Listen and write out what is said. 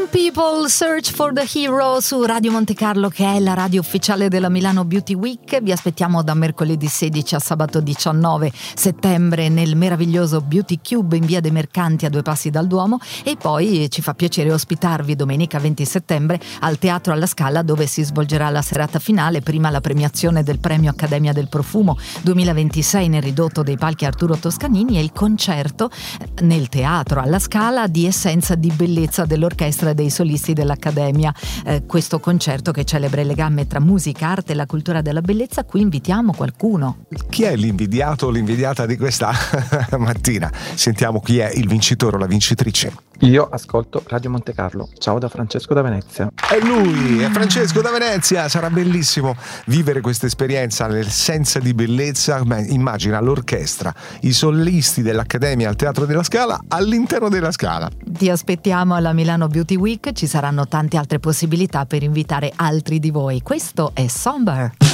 Some People Search for the Hero su Radio Monte Carlo, che è la radio ufficiale della Milano Beauty Week. Vi aspettiamo da mercoledì 16 a sabato 19 settembre nel meraviglioso Beauty Cube in via dei Mercanti a 2 passi dal Duomo, e poi ci fa piacere ospitarvi domenica 20 settembre al Teatro alla Scala, dove si svolgerà la serata finale, prima la premiazione del premio Accademia del Profumo 2026 nel ridotto dei palchi Arturo Toscanini, e il concerto nel Teatro alla Scala di Essenza di Bellezza dell'Orchestra dei Solisti dell'Accademia. Questo concerto che celebra il legame tra musica, arte e la cultura della bellezza. Qui invitiamo qualcuno. Chi è l'invidiato o l'invidiata di questa mattina? Sentiamo chi è il vincitore o la vincitrice. Io ascolto Radio Monte Carlo. Ciao da Francesco da Venezia. È lui, è Francesco da Venezia. Sarà bellissimo vivere questa esperienza nell'essenza di bellezza. Immagina l'orchestra, i solisti dell'Accademia al Teatro della Scala all'interno della Scala. Ti aspettiamo alla Milano Beauty Week, ci saranno tante altre possibilità per invitare altri di voi. Questo è Somber.